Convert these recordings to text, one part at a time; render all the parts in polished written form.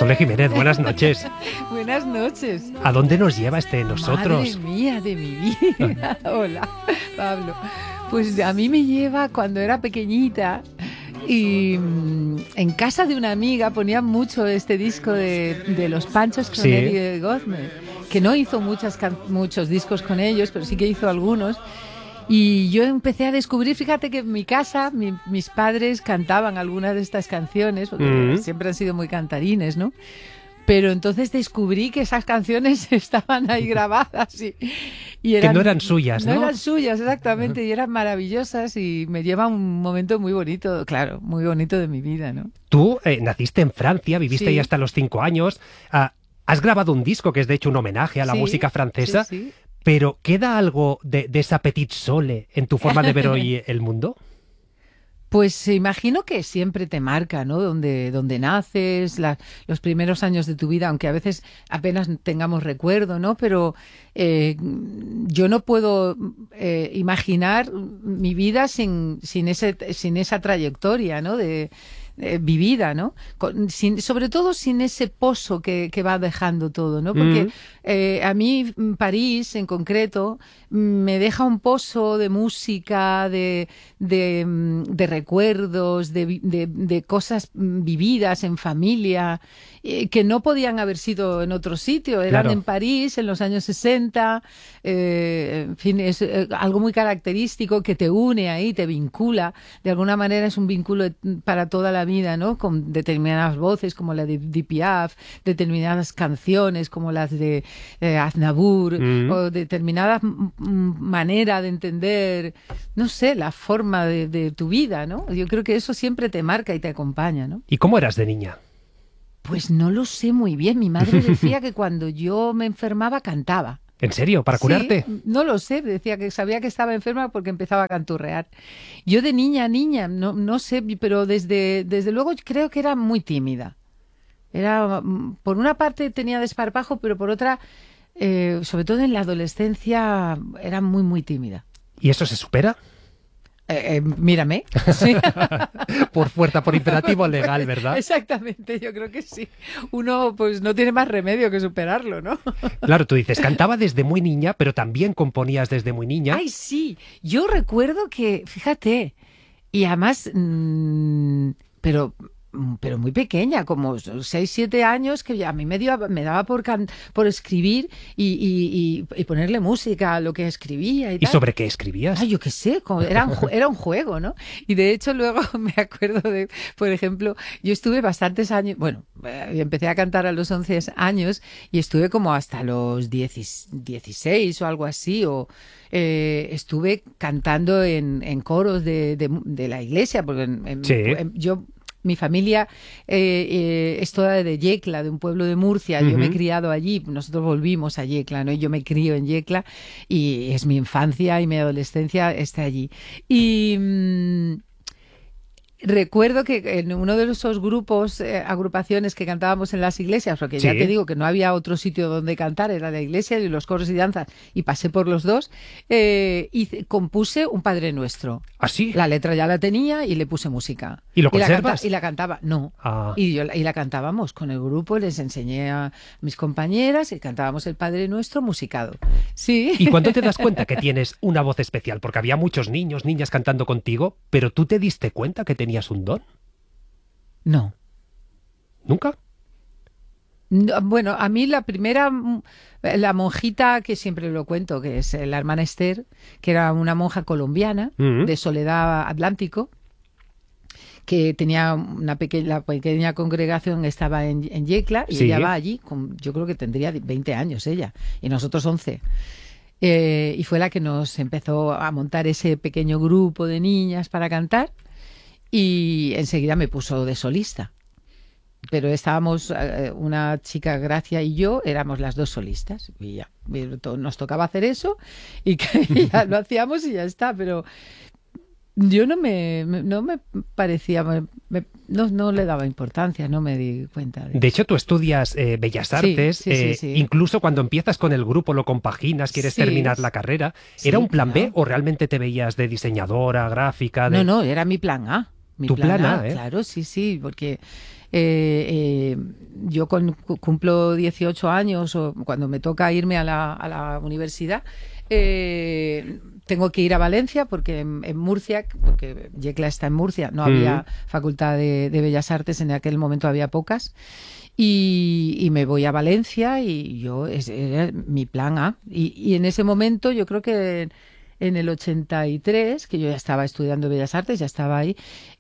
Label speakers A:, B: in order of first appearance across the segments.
A: Sole Jiménez, buenas noches.
B: Buenas noches.
A: ¿A dónde nos lleva este nosotros?
B: Madre mía de mi vida. Hola, Pablo. Pues a mí me lleva cuando era pequeñita y en casa de una amiga ponían mucho este disco de los Panchos con Eddie Gozmer, que no hizo muchos discos con ellos, pero sí que hizo algunos. Y yo empecé a descubrir, fíjate que en mi casa mis padres cantaban algunas de estas canciones, porque siempre han sido muy cantarines, ¿no? Pero entonces descubrí que esas canciones estaban ahí grabadas y eran,
A: que no eran suyas, ¿no?
B: No eran suyas, exactamente, y eran maravillosas y me lleva un momento muy bonito, claro, muy bonito de mi vida, ¿no?
A: Tú naciste en Francia, viviste ahí hasta los 5 años, has grabado un disco que es de hecho un homenaje a la música francesa, pero ¿queda algo de esa Petite Sole en tu forma de ver hoy el mundo?
B: Pues imagino que siempre te marca, ¿no? Donde naces, los primeros años de tu vida, aunque a veces apenas tengamos recuerdo, ¿no? Pero yo no puedo imaginar mi vida sin esa trayectoria, ¿no? Vivida, ¿no? Sobre todo sin ese pozo que va dejando todo, ¿no? Porque a mí París, en concreto, me deja un pozo de música, de recuerdos, de cosas vividas en familia, que no podían haber sido en otro sitio. Eran en París, en los años 60, en fin, es algo muy característico que te une ahí, te vincula. De alguna manera es un vínculo para toda la vida, ¿no? Con determinadas voces como la de Edith Piaf, determinadas canciones como las de Aznavour, o determinada manera de entender, no sé, la forma de tu vida, ¿no? Yo creo que eso siempre te marca y te acompaña, ¿no?
A: ¿Y cómo eras de niña?
B: Pues no lo sé muy bien. Mi madre decía que cuando yo me enfermaba cantaba.
A: ¿En serio? ¿Para curarte?
B: Sí, no lo sé, decía que sabía que estaba enferma porque empezaba a canturrear. Yo de niña, no sé, pero desde luego creo que era muy tímida. Por una parte tenía desparpajo, pero por otra, sobre todo en la adolescencia, era muy, muy tímida.
A: ¿Y eso se supera?
B: Mírame. Sí.
A: Por fuerza, por imperativo legal, ¿verdad?
B: Exactamente, yo creo que sí. Uno pues no tiene más remedio que superarlo, ¿no?
A: Claro, tú dices, cantaba desde muy niña, pero también componías desde muy niña.
B: Ay, sí. Yo recuerdo que, fíjate, y además, pero muy pequeña, como 6, 7 años, que a mí me daba por escribir y ponerle música a lo que escribía. ¿Y
A: sobre qué escribías?
B: Ay, yo qué sé, era un juego, ¿no? Y de hecho luego me acuerdo de, por ejemplo, yo estuve bastantes años, bueno, empecé a cantar a los 11 años y estuve como hasta los 16 o algo así, estuve cantando en coros de la iglesia, porque mi familia es toda de Yecla, de un pueblo de Murcia. Yo me he criado allí, nosotros volvimos a Yecla, ¿no? Yo me crío en Yecla y es mi infancia y mi adolescencia está allí. Y recuerdo que en uno de esos grupos, agrupaciones que cantábamos en las iglesias, porque ya te digo que no había otro sitio donde cantar, era la iglesia y los coros y danzas, y pasé por los dos, y compuse un Padre Nuestro.
A: ¿Ah, sí?
B: La letra ya la tenía y le puse música.
A: ¿Y lo conservas?
B: Y la cantaba, no. Y la cantábamos con el grupo, les enseñé a mis compañeras y cantábamos el Padre Nuestro musicado. Sí.
A: ¿Y cuándo te das cuenta que tienes una voz especial? Porque había muchos niños, niñas cantando contigo, pero ¿tú te diste cuenta que tenías un don?
B: No.
A: ¿Nunca?
B: No, bueno, a mí la monjita, que siempre lo cuento, que es la hermana Esther, que era una monja colombiana de Soledad Atlántico, que tenía la pequeña congregación, estaba en Yecla, y ella va allí, yo creo que tendría 20 años ella, y nosotros 11. Y fue la que nos empezó a montar ese pequeño grupo de niñas para cantar, y enseguida me puso de solista. Pero estábamos, una chica, Gracia, y yo, éramos las dos solistas. Y ya, nos tocaba hacer eso y que ya lo hacíamos y ya está. Pero yo no me parecía, no le daba importancia, no me di cuenta.
A: De hecho, tú estudias Bellas Artes,
B: sí.
A: Incluso cuando empiezas con el grupo, lo compaginas, quieres terminar la carrera. ¿Era un plan B o realmente te veías de diseñadora, gráfica?
B: No, era mi plan A. Mi
A: Tu plan A, ¿eh?
B: Claro, sí, porque yo cumplo 18 años o cuando me toca irme a la universidad, tengo que ir a Valencia porque en Murcia, porque Yecla está en Murcia, no había facultad de Bellas Artes, en aquel momento había pocas. Y me voy a Valencia y era mi plan A. Y en ese momento yo creo que en el 83, que yo ya estaba estudiando Bellas Artes, ya estaba ahí,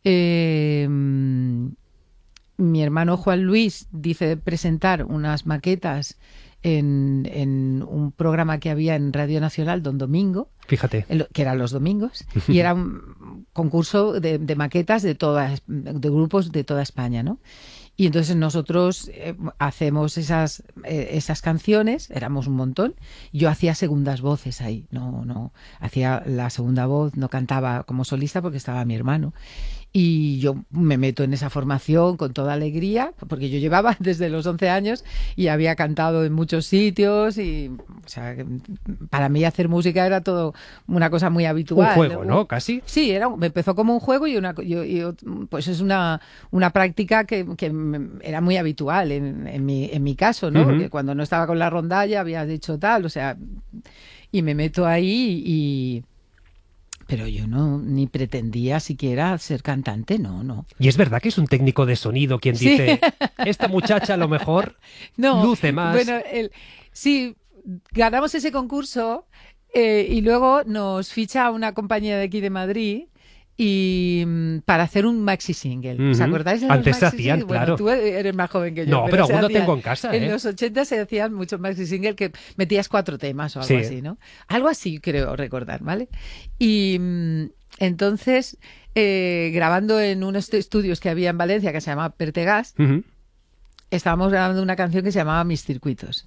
B: mi hermano Juan Luis dice presentar unas maquetas en un programa que había en Radio Nacional Don Domingo.
A: Fíjate.
B: Que eran los domingos, y era un concurso de maquetas de grupos de toda España, ¿no? Y entonces nosotros hacemos esas canciones, éramos un montón. Yo hacía segundas voces ahí, no hacía la segunda voz, no cantaba como solista porque estaba mi hermano. Y yo me meto en esa formación con toda alegría, porque yo llevaba desde los 11 años y había cantado en muchos sitios y, o sea, para mí hacer música era todo una cosa muy habitual.
A: Un juego, ¿no? Casi.
B: Sí, me empezó como un juego y pues es una práctica que era muy habitual en mi caso, ¿no? Porque cuando no estaba con la rondalla había dicho tal, o sea, y me meto ahí pero yo ni pretendía siquiera ser cantante, no.
A: Y es verdad que es un técnico de sonido quien dice, esta muchacha a lo mejor luce más.
B: Bueno, sí, ganamos ese concurso y luego nos ficha una compañía de aquí de Madrid y para hacer un maxi single. ¿Os acordáis de los
A: Antes se
B: maxi
A: hacían,
B: singles?
A: claro.
B: Bueno, tú eres más joven que yo.
A: No, pero aún no tengo en casa.
B: En los 80 se hacían muchos maxi singles que metías 4 temas o algo así, ¿no? Algo así creo recordar, ¿vale? Y entonces, grabando en unos estudios que había en Valencia que se llamaba Pertegás, estábamos grabando una canción que se llamaba Mis Circuitos.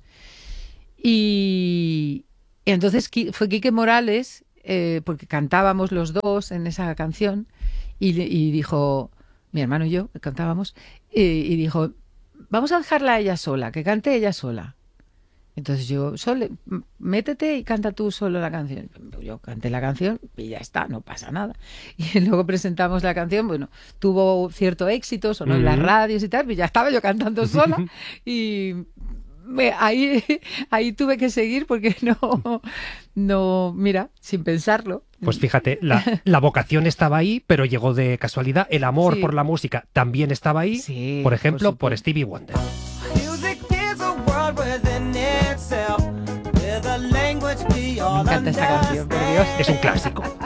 B: Y entonces fue Quique Morales, porque cantábamos los dos en esa canción, y dijo, mi hermano y yo cantábamos, y dijo, vamos a dejarla a ella sola, que cante ella sola. Entonces yo, métete y canta tú solo la canción. Yo canté la canción y ya está, no pasa nada. Y luego presentamos la canción, bueno, tuvo cierto éxito, sonó en las radios y tal, y ya estaba yo cantando sola y ahí tuve que seguir porque no, mira, sin pensarlo.
A: Pues fíjate, la vocación estaba ahí, pero llegó de casualidad. El amor por la música también estaba ahí, por ejemplo, por Stevie Wonder.
B: Me encanta esta canción, por Dios.
A: Es un clásico.